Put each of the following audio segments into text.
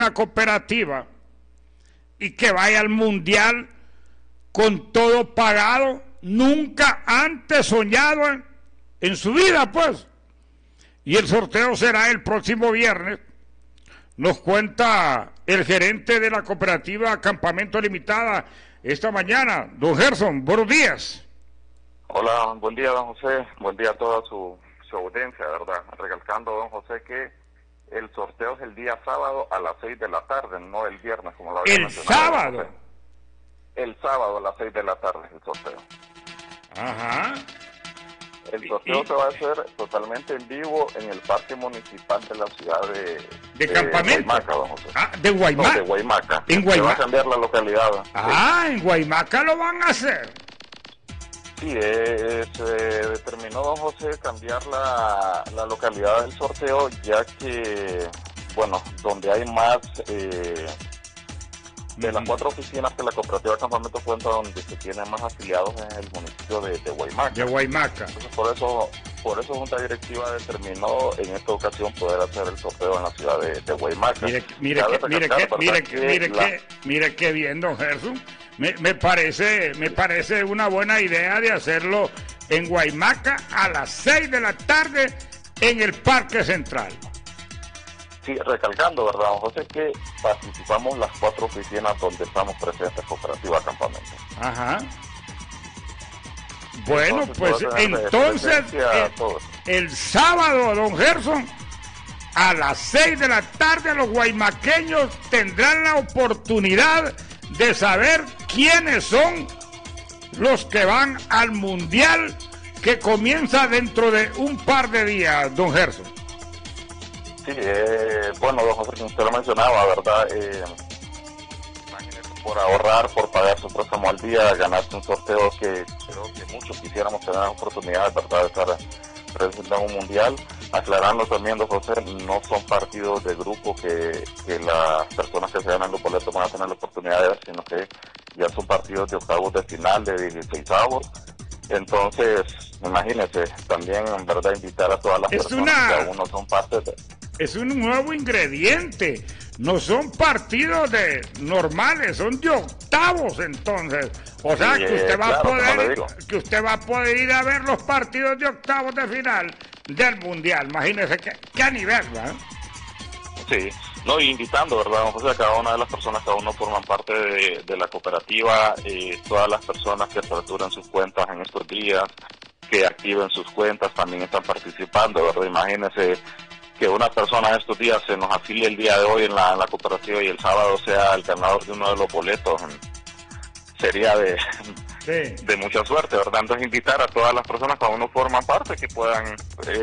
una cooperativa y que vaya al mundial con todo pagado, nunca antes soñado en su vida, pues. Y el sorteo será el próximo viernes. Nos cuenta el gerente de la cooperativa Campamento Limitada esta mañana, don Gerson. Buenos días. Hola, buen día, don José. Buen día a toda su audiencia, ¿verdad? Recalcando, don José, que el sorteo es el día sábado a las 6 de la tarde, no el viernes, como lo había mencionado. ¿El sábado? El sábado a las 6 de la tarde es el sorteo. Ajá. El sorteo se va a hacer totalmente en vivo en el Parque Municipal de la ciudad de Campamento. Guaymaca, don José. Ah, de Guaymaca. No, de Guaymaca. En Guaymaca. Se va a cambiar la localidad. Ah, sí. En Guaymaca lo van a hacer. Sí, se determinó, don José, cambiar la localidad del sorteo, ya que, bueno, donde hay más de las 4 oficinas que la cooperativa Campamento cuenta, donde se tienen más afiliados en el municipio de Guaymaca. De Guaymaca. Entonces, por eso Junta Directiva determinó en esta ocasión poder hacer el sorteo en la ciudad de Guaymaca. Mire qué bien, don Gerson. Me parece una buena idea de hacerlo en Guaymaca a las 6 de la tarde en el Parque Central. Sí, recalcando, ¿verdad, don José, que participamos las 4 oficinas donde estamos presentes, Cooperativa Campamento? Ajá. Bueno, entonces el sábado, don Gerson, a las 6 de la tarde los guaymaqueños tendrán la oportunidad de saber quiénes son los que van al Mundial que comienza dentro de un par de días, don Gerson. Sí, bueno, don José, como usted lo mencionaba, ¿verdad? Imagínese, por ahorrar, por pagar su préstamo al día, ganarse un sorteo que creo que muchos quisiéramos tener la oportunidad, ¿verdad?, de estar presente en un mundial. Aclarando también, don José, no son partidos de grupo que las personas que se ganan los boletos van a tener la oportunidad de ver, sino que ya son partidos de octavos de final, de 16avos. Entonces, imagínense, también en verdad invitar a todas las personas que aún no son parte de... Es un nuevo ingrediente, no son partidos normales, son de octavos entonces. O sea, que usted va a poder ir a ver los partidos de octavos de final del Mundial. Imagínese qué nivel, ¿verdad? Sí, no, invitando, ¿verdad, don José, a cada una de las personas que aún no forman parte de la cooperativa, todas las personas que aperturan sus cuentas en estos días, que activen sus cuentas, también están participando, ¿verdad? Imagínese que una persona estos días se nos afilie el día de hoy en la cooperativa y el sábado sea el ganador de uno de los boletos, sería de mucha suerte, ¿verdad? Entonces invitar a todas las personas que aún no forman parte que puedan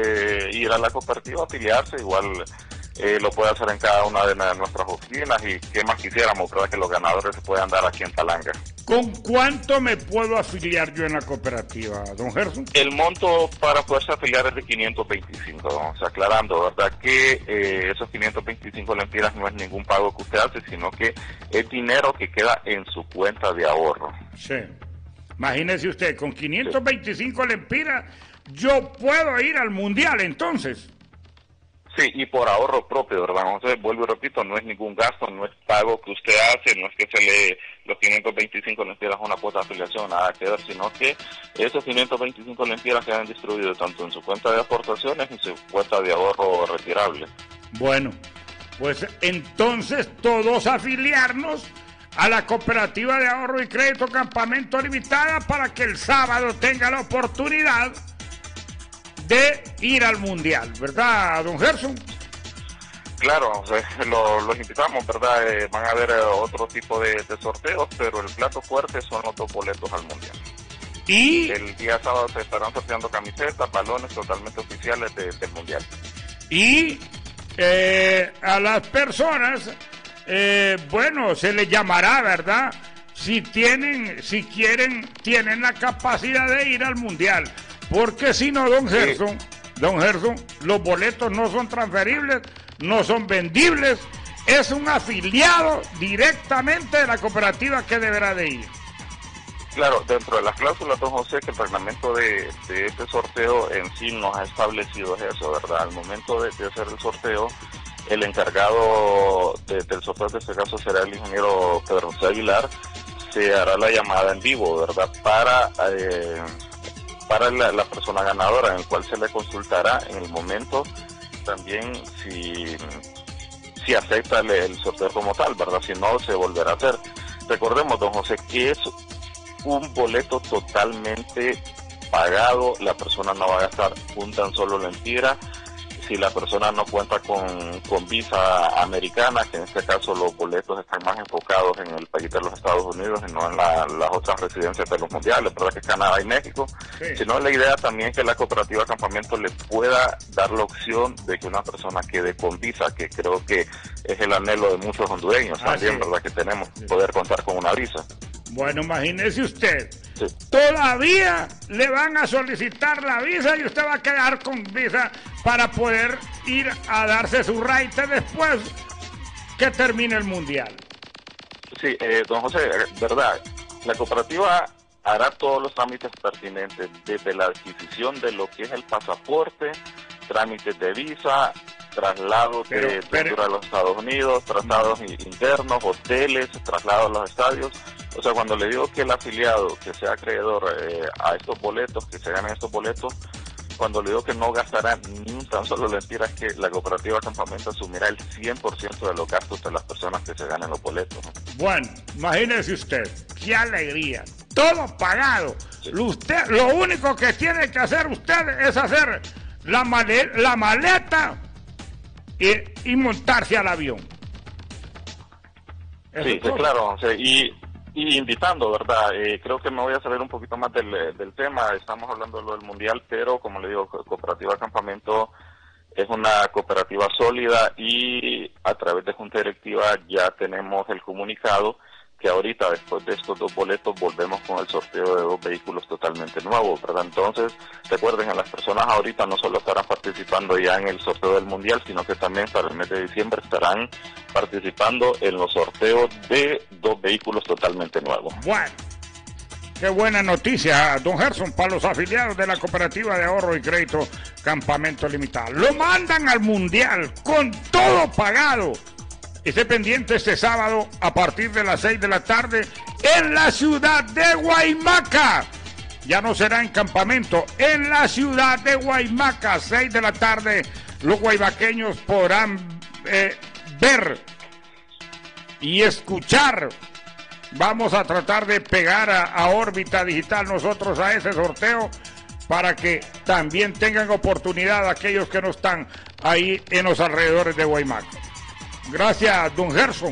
ir a la cooperativa, afiliarse, igual lo puede hacer en cada una de nuestras oficinas, y qué más quisiéramos, ¿verdad?, que los ganadores se puedan dar aquí en Talanga. ¿Con cuánto me puedo afiliar yo en la cooperativa, don Gerson? El monto para poderse afiliar es de 525, o sea, aclarando, ¿verdad?, que esos 525 lempiras no es ningún pago que usted hace, sino que es dinero que queda en su cuenta de ahorro. Sí. Imagínese usted, con 525 lempiras yo puedo ir al Mundial, entonces. Sí, y por ahorro propio, ¿verdad? Entonces, vuelvo y repito, no es ningún gasto, no es pago que usted hace, no es que se le los 525 lempiras a una cuota de afiliación, nada que ver, sino que esos 525 lempiras quedan distribuidos tanto en su cuenta de aportaciones y en su cuenta de ahorro retirable. Bueno, pues entonces todos afiliarnos a la Cooperativa de Ahorro y Crédito Campamento Limitada para que el sábado tenga la oportunidad de ir al Mundial, ¿verdad, don Gerson? Claro, los invitamos, ¿verdad? Van a haber otro tipo de sorteos, pero el plato fuerte son los 2 boletos al Mundial. Y el día sábado se estarán sorteando camisetas, balones totalmente oficiales del Mundial. Y a las personas, bueno, se les llamará, ¿verdad?, si tienen la capacidad de ir al Mundial. Porque si no, don Gerson, los boletos no son transferibles, no son vendibles, es un afiliado directamente de la cooperativa que deberá de ir. Claro, dentro de las cláusulas, don José, que el reglamento de este sorteo en sí nos ha establecido eso, ¿verdad? Al momento de hacer el sorteo, el encargado del sorteo, de este caso será el ingeniero Pedro José Aguilar, se hará la llamada en vivo, ¿verdad? Para la persona ganadora, en el cual se le consultará en el momento también si acepta el sorteo como tal, ¿verdad? Si no, se volverá a hacer. Recordemos, don José, que es un boleto totalmente pagado, la persona no va a gastar un tan solo lempira. Si la persona no cuenta con visa americana, que en este caso los boletos están más enfocados en el país de los Estados Unidos y no en las otras residencias de los mundiales, ¿verdad? Que es Canadá y México, sí. Sino la idea también es que la cooperativa Campamento le pueda dar la opción de que una persona quede con visa, que creo que es el anhelo de muchos hondureños también, sí. ¿Verdad? Que tenemos poder contar con una visa. Bueno, imagínese usted, sí. Todavía le van a solicitar la visa y usted va a quedar con visa para poder ir a darse su raite después que termine el mundial. Sí, don José, verdad, la cooperativa hará todos los trámites pertinentes, desde la adquisición de lo que es el pasaporte, trámites de visa, traslados de los Estados Unidos, traslados internos, hoteles, traslados a los estadios. O sea, cuando le digo que el afiliado que sea acreedor a estos boletos, que se ganen estos boletos, cuando le digo que no gastará ni un tan solo lempira, es que la cooperativa Campamento asumirá el 100% de los gastos de las personas que se ganen los boletos, ¿no? Bueno, imagínese usted, qué alegría, todo pagado. Sí. Lo único que tiene que hacer usted es hacer la maleta y montarse al avión. Sí, claro, o sea, y invitando, ¿verdad? Creo que me voy a saber un poquito más del tema. Estamos hablando de lo del mundial, pero como le digo, Cooperativa Campamento es una cooperativa sólida y a través de Junta Directiva ya tenemos el comunicado que ahorita, después de estos 2 boletos, volvemos con el sorteo de 2 vehículos totalmente nuevos, ¿verdad? Entonces, recuerden, a las personas ahorita no solo estarán participando ya en el sorteo del mundial, sino que también para el mes de diciembre estarán participando en los sorteos de 2 vehículos totalmente nuevos. Bueno, qué buena noticia, don Gerson, para los afiliados de la Cooperativa de Ahorro y Crédito Campamento Limitado. Lo mandan al mundial con todo pagado. Esté pendiente este sábado a partir de las 6 de la tarde en la ciudad de Guaymaca. Ya no será en Campamento, en la ciudad de Guaymaca, 6 de la tarde. Los guaymaqueños podrán ver y escuchar. Vamos a tratar de pegar a órbita digital nosotros a ese sorteo para que también tengan oportunidad aquellos que no están ahí en los alrededores de Guaymaca. Gracias, don Gerson.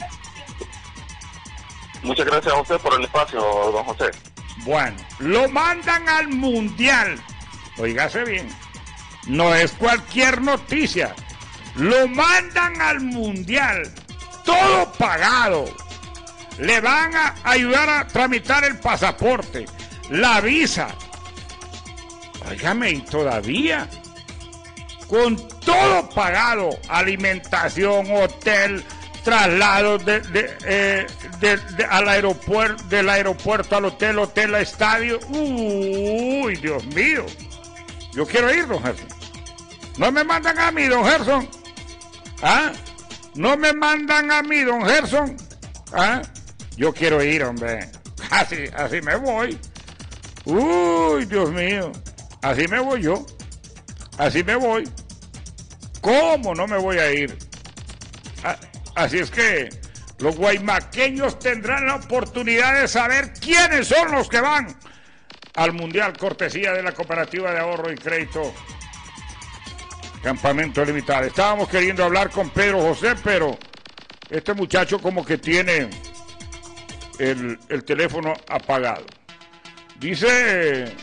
Muchas gracias a usted por el espacio, don José. Bueno, lo mandan al mundial. Óigase bien, no es cualquier noticia. Lo mandan al mundial, todo pagado. Le van a ayudar a tramitar el pasaporte, la visa. Óigame, y todavía con todo pagado, alimentación, hotel, traslado al aeropuerto, del aeropuerto al hotel, hotel a estadio. Uy, Dios mío. Yo quiero ir, don Gerson. No me mandan a mí, don Gerson. ¿Ah? No me mandan a mí, don Gerson. ¿Ah? Yo quiero ir, hombre. Así me voy. Uy, Dios mío. Así me voy yo. Así me voy. ¿Cómo no me voy a ir? Así es que los guaymaqueños tendrán la oportunidad de saber quiénes son los que van al mundial, cortesía de la Cooperativa de Ahorro y Crédito Campamento Limitado. Estábamos queriendo hablar con Pedro José, pero este muchacho como que tiene el teléfono apagado. Dice: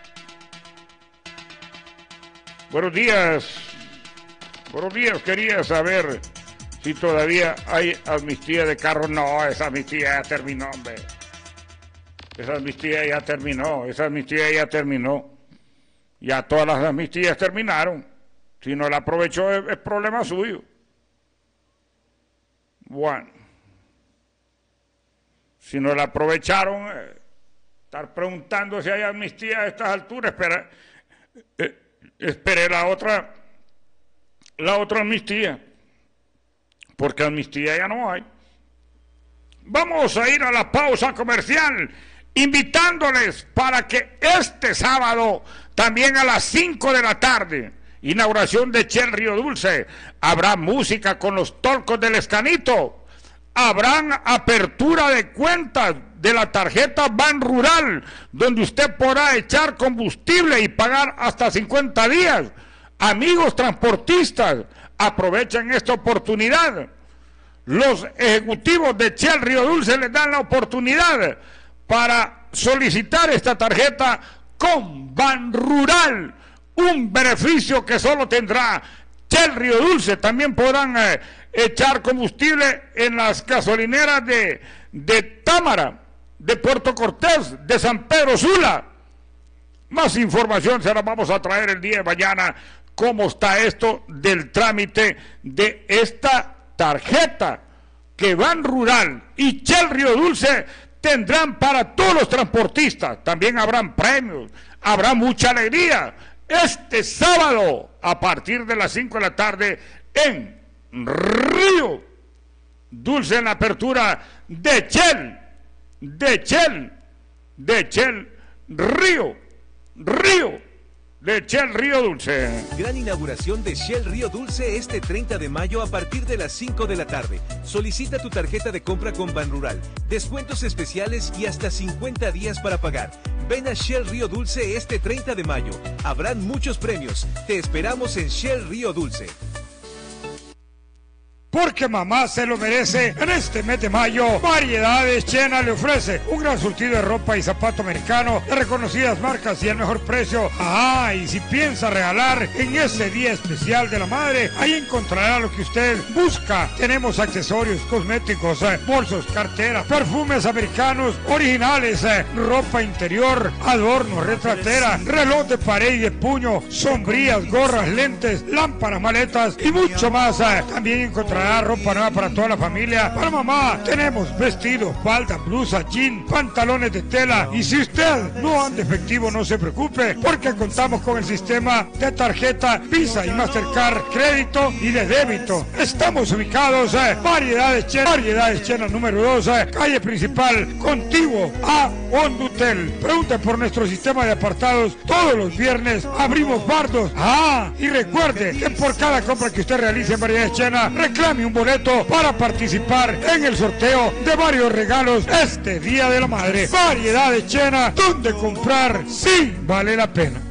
buenos días, quería saber si todavía hay amnistía de carros. No, esa amnistía ya terminó, hombre. Esa amnistía ya terminó. Ya todas las amnistías terminaron. Si no la aprovechó es problema suyo. Bueno, si no la aprovecharon, estar preguntando si hay amnistía a estas alturas, espere la otra amnistía. porque amnistía ya no hay. Vamos a ir a la pausa comercial, invitándoles para que este sábado, también a las 5 de la tarde, inauguración de Shell Río Dulce, habrá música con los Tolcos del Escanito, habrán apertura de cuentas de la tarjeta Ban Rural, donde usted podrá echar combustible y pagar hasta 50 días. Amigos transportistas, aprovechen esta oportunidad. Los ejecutivos de Shell Río Dulce les dan la oportunidad para solicitar esta tarjeta con Ban Rural, un beneficio que solo tendrá Shell Río Dulce. También podrán echar combustible en las gasolineras de Támara, de Puerto Cortés, de San Pedro Sula. Más información se la vamos a traer el día de mañana, cómo está esto del trámite de esta tarjeta que Ban Rural y Shell Río Dulce tendrán para todos los transportistas. También habrán premios, habrá mucha alegría este sábado a partir de las 5 de la tarde en Río Dulce, en la apertura de Shell Río Dulce. Gran inauguración de Shell Río Dulce este 30 de mayo a partir de las 5 de la tarde. Solicita tu tarjeta de compra con Ban Rural. Descuentos especiales y hasta 50 días para pagar. Ven a Shell Río Dulce este 30 de mayo. Habrán muchos premios. Te esperamos en Shell Río Dulce. Porque mamá se lo merece. En este mes de mayo, Variedades Chena le ofrece un gran surtido de ropa y zapato americano de reconocidas marcas y el mejor precio. Y si piensa regalar en ese día especial de la madre, ahí encontrará lo que usted busca. Tenemos accesorios, cosméticos, bolsos, carteras, perfumes americanos originales, ropa interior, adornos, retratera, reloj de pared y de puño, sombrillas, gorras, lentes, lámparas, maletas y mucho más. También encontrará ropa nueva para toda la familia. Para mamá tenemos vestidos, falda, blusa, jean, pantalones de tela. Y si usted no anda efectivo, no se preocupe, porque contamos con el sistema de tarjeta Visa y Mastercard, crédito y de débito. Estamos ubicados Variedades Chena número 2, calle principal, contiguo a Hondutel. Pregunte por nuestro sistema de apartados. Todos los viernes abrimos bardos. Y recuerde que por cada compra que usted realice en Variedades Chena, reclame un boleto para participar en el sorteo de varios regalos este Día de la Madre. Variedades Chena, donde comprar sí vale la pena.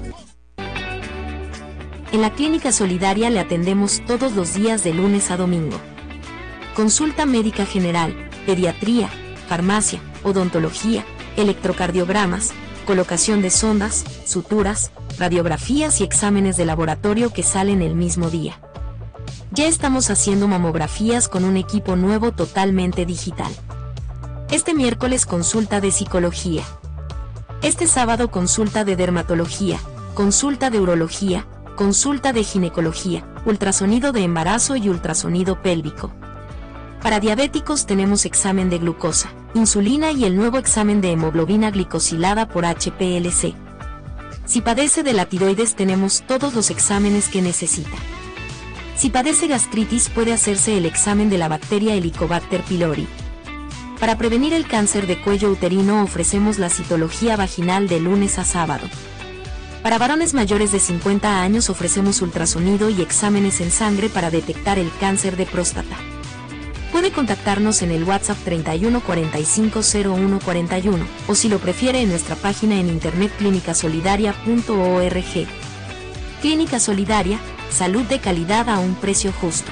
En la Clínica Solidaria le atendemos todos los días de lunes a domingo. Consulta médica general, pediatría, farmacia, odontología, electrocardiogramas, colocación de sondas, suturas, radiografías y exámenes de laboratorio que salen el mismo día. Ya estamos haciendo mamografías con un equipo nuevo totalmente digital. Este miércoles consulta de psicología. Este sábado consulta de dermatología, consulta de urología, consulta de ginecología, ultrasonido de embarazo y ultrasonido pélvico. Para diabéticos tenemos examen de glucosa, insulina y el nuevo examen de hemoglobina glicosilada por HPLC. Si padece de la tiroides tenemos todos los exámenes que necesita. Si padece gastritis puede hacerse el examen de la bacteria Helicobacter pylori. Para prevenir el cáncer de cuello uterino ofrecemos la citología vaginal de lunes a sábado. Para varones mayores de 50 años ofrecemos ultrasonido y exámenes en sangre para detectar el cáncer de próstata. Puede contactarnos en el WhatsApp 31 45 01 41 o si lo prefiere en nuestra página en internet clinicasolidaria.org. Clínica Solidaria, salud de calidad a un precio justo.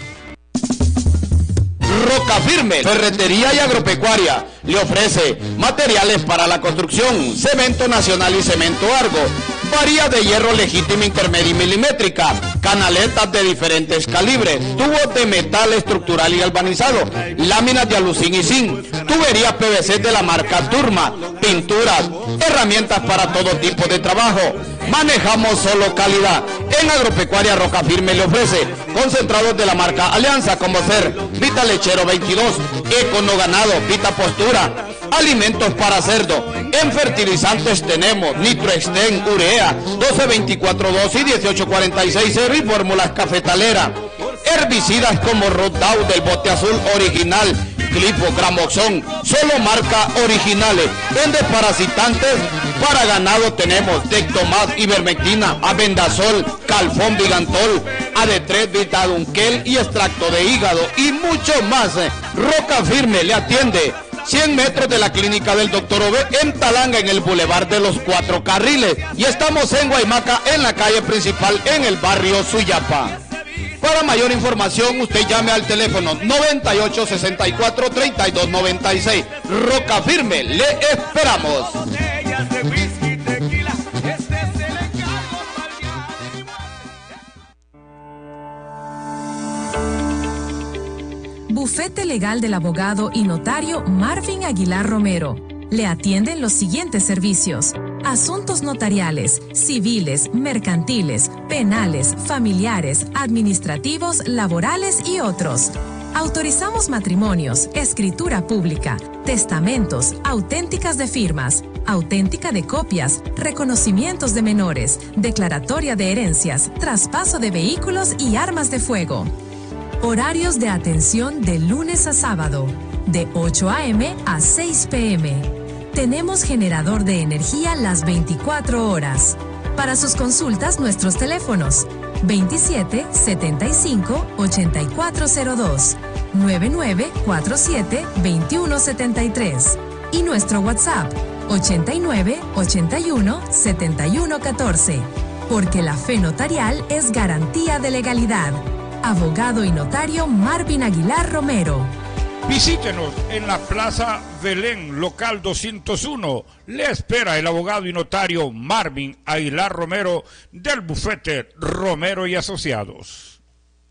Roca Firme, ferretería y agropecuaria, le ofrece materiales para la construcción, cemento nacional y cemento Argo, varillas de hierro legítima intermedia y milimétrica, canaletas de diferentes calibres, tubos de metal estructural y galvanizado, láminas de alucín y zinc, tuberías PVC de la marca Turma, pinturas, herramientas para todo tipo de trabajo. Manejamos solo calidad. En Agropecuaria Roca Firme le ofrece concentrados de la marca Alianza como ser Vita Lechero 22, Econo Ganado, Vita Postura, alimentos para cerdo. En fertilizantes tenemos Nitroexten, Urea, 12-24-2 y 18-46-0 y fórmulas cafetalera. Herbicidas como Roundup del bote azul original, Clipo, Gramoxón, solo marca originales. En desparasitantes para ganado tenemos Tectomat, Ivermectina, Abendazol, Calfón, Vigantol, AD3, Vitadunquel y extracto de hígado y mucho más. Roca Firme le atiende 100 metros de la clínica del Dr. Ove en Talanga, en el Boulevard de los 4 Carriles. Y estamos en Guaymaca, en la calle principal, en el barrio Suyapa. Para mayor información, usted llame al teléfono 9864-3296. Roca Firme, le esperamos. Bufete Legal del abogado y notario Marvin Aguilar Romero. Le atienden los siguientes servicios: asuntos notariales, civiles, mercantiles, penales, familiares, administrativos, laborales y otros. Autorizamos matrimonios, escritura pública, testamentos, auténticas de firmas, auténtica de copias, reconocimientos de menores, declaratoria de herencias, traspaso de vehículos y armas de fuego. Horarios de atención de lunes a sábado, de 8 a.m. a 6 p.m. Tenemos generador de energía las 24 horas. Para sus consultas, nuestros teléfonos: 27 75 8402, 9947 2173 y nuestro WhatsApp 89 81 71 14. Porque la fe notarial es garantía de legalidad. Abogado y notario Marvin Aguilar Romero. Visítenos en la Plaza Belén, local 201. Le espera el abogado y notario Marvin Aguilar Romero del bufete Romero y Asociados.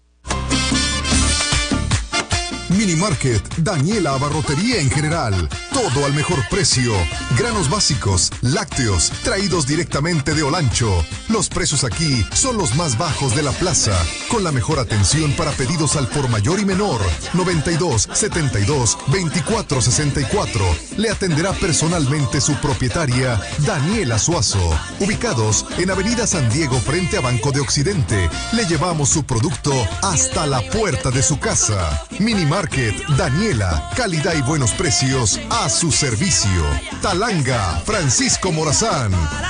Minimarket Daniela Abarrotería en general. Todo al mejor precio. Granos básicos, lácteos, traídos directamente de Olancho. Los precios aquí son los más bajos de la plaza. Con la mejor atención para pedidos al por mayor y menor. 92 72 24 64. Le atenderá personalmente su propietaria, Daniela Suazo. Ubicados en Avenida San Diego frente a Banco de Occidente. Le llevamos su producto hasta la puerta de su casa. Minimarket Daniela, calidad y buenos precios a su servicio. Talanga, Francisco Morazán.